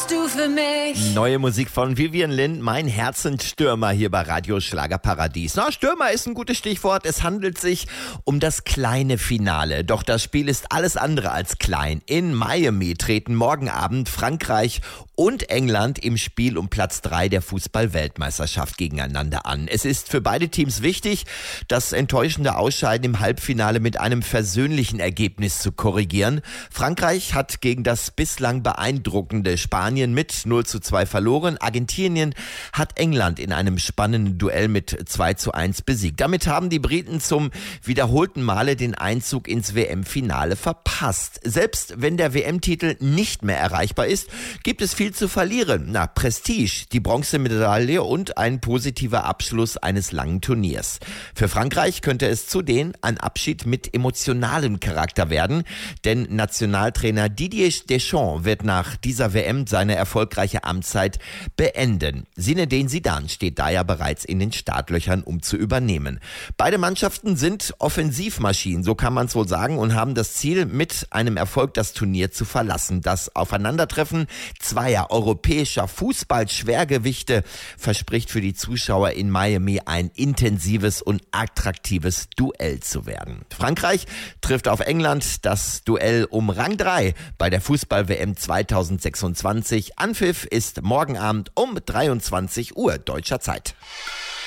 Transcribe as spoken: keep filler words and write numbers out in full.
bist du für mich. Neue Musik von Vivian Lind, mein Herzensstürmer hier bei Radio Schlagerparadies. Na, Stürmer ist ein gutes Stichwort. Es handelt sich um das kleine Finale. Doch das Spiel ist alles andere als klein. In Miami treten morgen Abend Frankreich und England im Spiel um Platz drei der Fußball-Weltmeisterschaft gegeneinander an. Es ist für beide Teams wichtig, das enttäuschende Ausscheiden im Halbfinale mit einem versöhnlichen Ergebnis zu korrigieren. Frankreich hat gegen das bislang beeindruckende Spanien mit null zu zwei verloren. Argentinien hat England in einem spannenden Duell mit zwei zu eins besiegt. Damit haben die Briten zum wiederholten Male den Einzug ins W M-Finale verpasst. Selbst wenn der W M-Titel nicht mehr erreichbar ist, gibt es viel zu verlieren. Na, Prestige, die Bronzemedaille und ein positiver Abschluss eines langen Turniers. Für Frankreich könnte es zudem ein Abschied mit emotionalem Charakter werden, denn Nationaltrainer Didier Deschamps wird nach dieser W M seine erfolgreiche Amtszeit beenden. Zinedine Zidane steht da ja bereits in den Startlöchern, um zu übernehmen. Beide Mannschaften sind Offensivmaschinen, so kann man es wohl sagen, und haben das Ziel, mit einem Erfolg das Turnier zu verlassen. Das Aufeinandertreffen zweier europäischer Fußball-Schwergewichte verspricht für die Zuschauer in Miami ein intensives und attraktives Duell zu werden. Frankreich trifft auf England, das Duell um Rang drei bei der Fußball-W M zweitausendsechsundzwanzig. Anpfiff ist morgen Abend um dreiundzwanzig Uhr deutscher Zeit.